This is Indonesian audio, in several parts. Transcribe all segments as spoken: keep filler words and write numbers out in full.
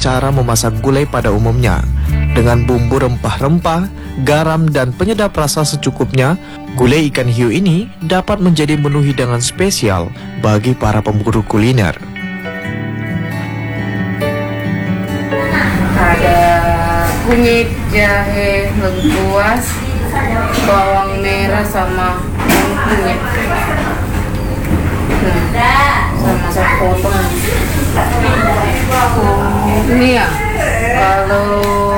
cara memasak gulai pada umumnya. Dengan bumbu rempah-rempah, garam, dan penyedap rasa secukupnya, gulai ikan hiu ini dapat menjadi menu hidangan spesial bagi para pemburu kuliner. Ada kunyit, jahe, lengkuas, bawang merah sama kunyit. Nah, sama satu potong. Ini ya, kalau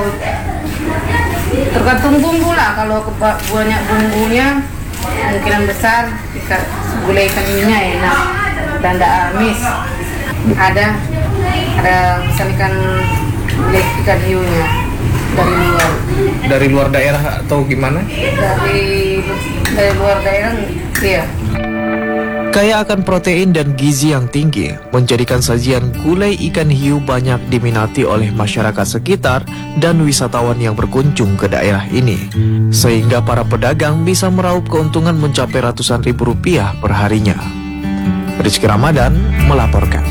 tergantung bumbu lah. Kalau banyak bumbunya, kemungkinan besar ikan gulai ikan ininya enak dan tidak amis. Ada, ada pesan ikan gulai ikan hiunya dari luar. Dari luar daerah atau gimana? Dari dari luar daerah, iya. Kaya akan protein dan gizi yang tinggi, menjadikan sajian gulai ikan hiu banyak diminati oleh masyarakat sekitar dan wisatawan yang berkunjung ke daerah ini. Sehingga para pedagang bisa meraup keuntungan mencapai ratusan ribu rupiah per harinya. Rizky Ramadan melaporkan.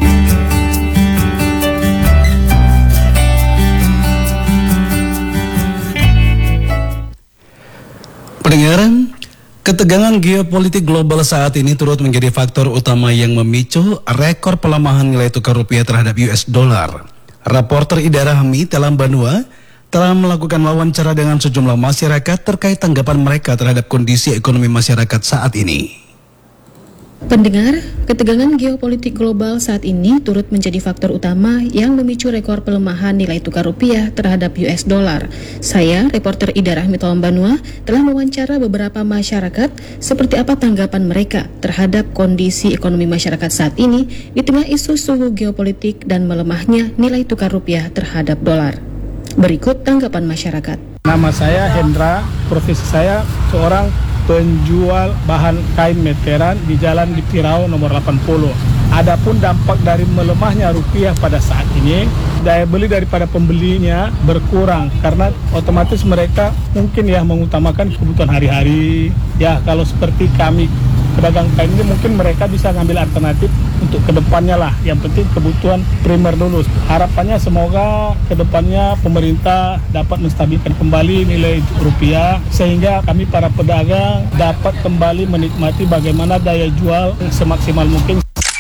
Pendengaran, ketegangan geopolitik global saat ini turut menjadi faktor utama yang memicu rekor pelemahan nilai tukar rupiah terhadap U S dollar. Reporter Ida Rahmi Telam Banua telah melakukan wawancara dengan sejumlah masyarakat terkait tanggapan mereka terhadap kondisi ekonomi masyarakat saat ini. Pendengar, ketegangan geopolitik global saat ini turut menjadi faktor utama yang memicu rekor pelemahan nilai tukar rupiah terhadap U S dollar. Saya, reporter Ida Rahmi Telam Banua, telah mewawancara beberapa masyarakat seperti apa tanggapan mereka terhadap kondisi ekonomi masyarakat saat ini di tengah isu suhu geopolitik dan melemahnya nilai tukar rupiah terhadap dolar. Berikut tanggapan masyarakat. Nama saya Hendra, profesi saya seorang penjual bahan kain meteran di Jalan di Pirau nomor delapan puluh. Adapun dampak dari melemahnya rupiah pada saat ini, daya beli daripada pembelinya berkurang karena otomatis mereka mungkin ya mengutamakan kebutuhan hari-hari. Ya kalau seperti kami pedagang kain ini mungkin mereka bisa ngambil alternatif untuk kedepannya lah. Yang penting kebutuhan primer dulu. Harapannya semoga kedepannya pemerintah dapat menstabilkan kembali nilai rupiah sehingga kami para pedagang dapat kembali menikmati bagaimana daya jual semaksimal mungkin.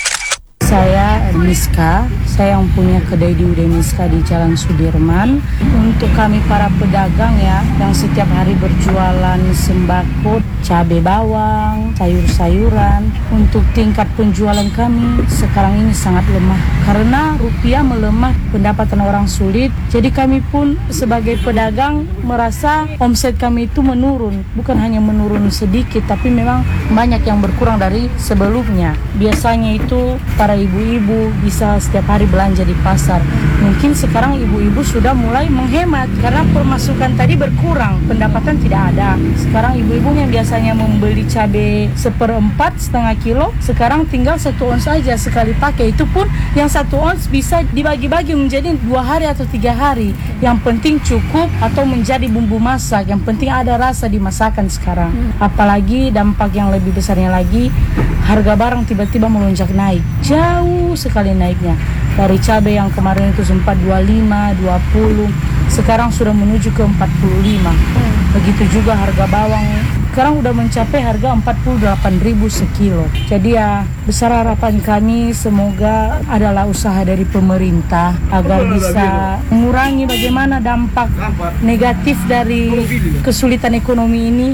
Saya Miska, saya yang punya kedai di Ude Miska di Jalan Sudirman. Untuk kami para pedagang ya, yang setiap hari berjualan sembako, cabai bawang, sayur-sayuran, untuk tingkat penjualan kami sekarang ini sangat lemah. Karena rupiah melemah, pendapatan orang sulit, jadi kami pun sebagai pedagang merasa omset kami itu menurun. Bukan hanya menurun sedikit, tapi memang banyak yang berkurang dari sebelumnya. Biasanya itu para ibu-ibu bisa setiap hari belanja di pasar. Mungkin sekarang ibu-ibu sudah mulai menghemat karena pemasukan tadi berkurang, pendapatan tidak ada. Sekarang ibu-ibu yang biasanya membeli cabai seperempat setengah kilo, sekarang tinggal satu ons saja sekali pakai. Itu pun yang satu ons bisa dibagi-bagi menjadi dua hari atau tiga hari. Yang penting cukup atau menjadi bumbu masak. Yang penting ada rasa di masakan sekarang. Apalagi dampak yang lebih besarnya lagi, harga barang tiba-tiba melonjak naik. Jauh sekali naiknya. Dari cabai yang kemarin itu sempat dua puluh lima, dua puluh, sekarang sudah menuju ke empat puluh lima. Begitu juga harga bawang, sekarang udah mencapai harga empat puluh delapan ribu sekilo. Jadi ya, besar harapan kami semoga adalah usaha dari pemerintah agar bisa mengurangi bagaimana dampak negatif dari kesulitan ekonomi ini.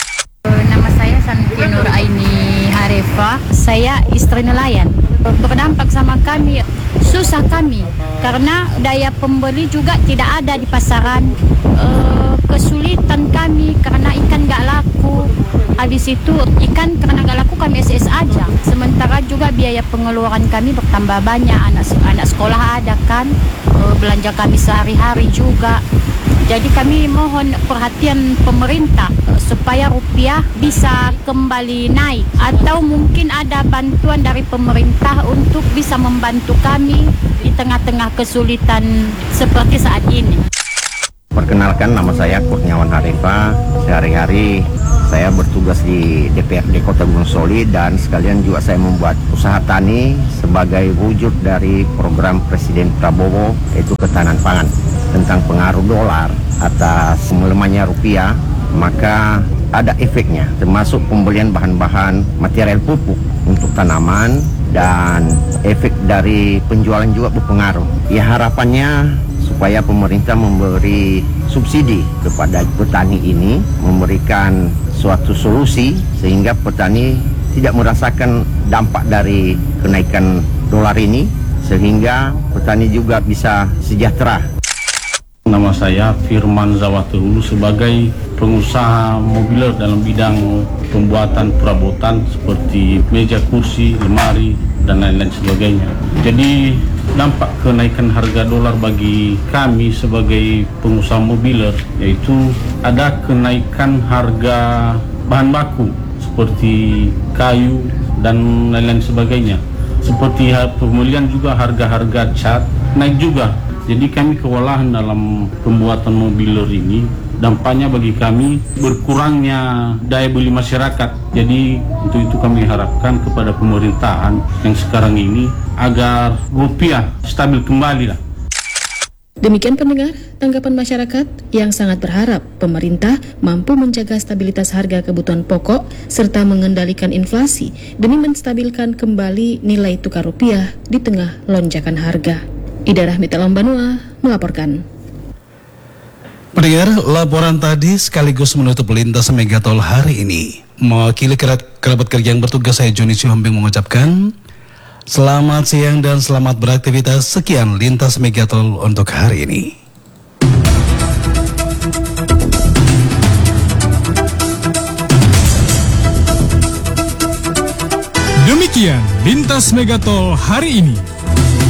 Nama saya Santi Nur Aini Harefa, saya istri nelayan. Berdampak sama kami, susah kami karena daya pembeli juga tidak ada di pasaran. E, kesulitan kami karena ikan gak laku. Habis itu ikan karena gak laku kami es es aja. Sementara juga biaya pengeluaran kami bertambah banyak. Anak anak sekolah ada kan, e, belanja kami sehari-hari juga. Jadi kami mohon perhatian pemerintah supaya rupiah bisa kembali naik atau mungkin ada bantuan dari pemerintah untuk bisa membantu kami di tengah-tengah kesulitan seperti saat ini. Perkenalkan, nama saya Kurniawan Harifa. Sehari-hari Saya bertugas di D P R D Kota Gunung Soli dan sekalian juga saya membuat usaha tani sebagai wujud dari program Presiden Prabowo, yaitu ketahanan pangan. Tentang pengaruh dolar atas melemahnya rupiah, maka ada efeknya, termasuk pembelian bahan-bahan material pupuk untuk tanaman, dan efek dari penjualan juga berpengaruh. Ya, harapannya supaya pemerintah memberi subsidi kepada petani ini, memberikan suatu solusi sehingga petani tidak merasakan dampak dari kenaikan dolar ini, sehingga petani juga bisa sejahtera. Nama saya Firman Zawatehulu sebagai pengusaha mobiler dalam bidang pembuatan perabotan seperti meja, kursi, lemari, dan lain-lain sebagainya. Jadi dampak kenaikan harga dolar bagi kami sebagai pengusaha mobiler yaitu ada kenaikan harga bahan baku seperti kayu dan lain-lain sebagainya. Seperti pembelian juga harga-harga cat naik juga. Jadi kami kewalahan dalam pembuatan mobiler ini. Dampaknya bagi kami berkurangnya daya beli masyarakat. Jadi untuk itu kami harapkan kepada pemerintahan yang sekarang ini agar rupiah stabil kembali lah. Demikian pendengar, tanggapan masyarakat yang sangat berharap pemerintah mampu menjaga stabilitas harga kebutuhan pokok serta mengendalikan inflasi demi menstabilkan kembali nilai tukar rupiah di tengah lonjakan harga. Ida Rahmita Lambanua melaporkan. Pendengar, laporan tadi sekaligus menutup lintas Megatol hari ini. Mewakili kerabat kerja yang bertugas, saya Joni Cihombing mengucapkan selamat siang dan selamat beraktivitas. Sekian lintas Megatol untuk hari ini. Demikian lintas Megatol hari ini.